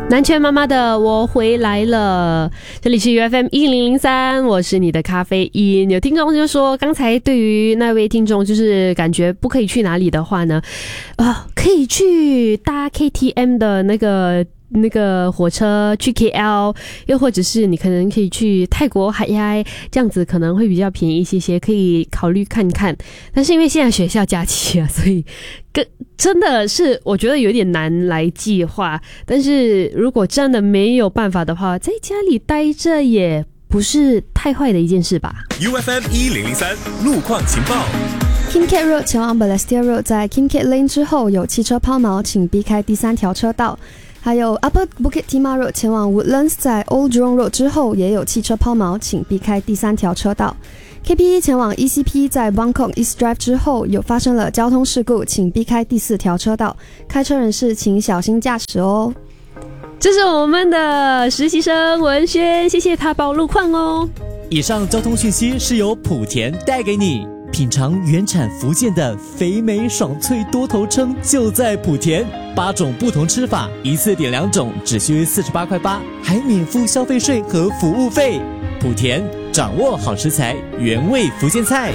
南拳妈妈的我回来了，这里是 UFM 1003，我是你的咖啡因。有听众就说，刚才对于那位听众就是感觉不可以去哪里的话呢，可以去搭 KTM 的那个火车去 KL， 又或者是你可能可以去泰国海牙，这样子可能会比较便宜一些，可以考虑看看。但是因为现在学校假期啊，所以真的是我觉得有点难来计划。但是如果真的没有办法的话，在家里待着也不是太坏的一件事吧。 UFM 1003路况情报。 Kim Keat Road 前往 Balestier Road 在 Kim Keat Lane 之后有汽车抛锚，请避开第3条车道。还有 Upper Bukit Timah Road 前往 Woodlands 在 Old Jurong Road 之后也有汽车抛锚，请避开第3条车道。KPE 前往 ECP 在 Buangkok East Drive 之后有发生了交通事故，请避开第4条车道，开车人士请小心驾驶哦。 这是我们的实习生文轩，谢谢他报路况哦。 以上交通讯息是由莆田带给你，品尝原产福建的肥美爽脆多头称就在莆田，8种不同吃法，一次点2种只需48块8，还免付消费税和服务费。莆田掌握好食材，原味福建菜。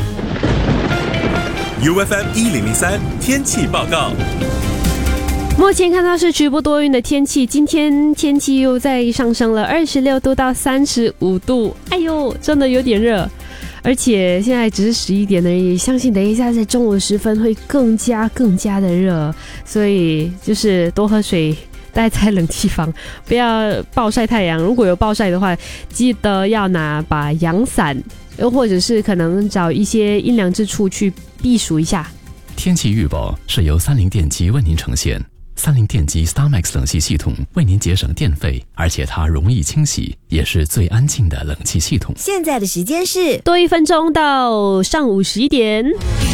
UFM 1003天气报告。 目前看到是局部多云的天气，今天天气又再上升了26度到35度，哎呦，真的有点热。而且现在只是11点而已，相信等一下在中午时分会更加的热，所以就是多喝水，待在冷气房，不要暴晒太阳。如果有暴晒的话，记得要拿把阳伞，又或者是可能找一些阴凉之处去避暑一下。 天气预报是由30电机为您呈现。30电机 StarMax 冷气系统为您节省电费，而且它容易清洗，也是最安静的冷气系统。 现在的时间是多1分钟到上午11点。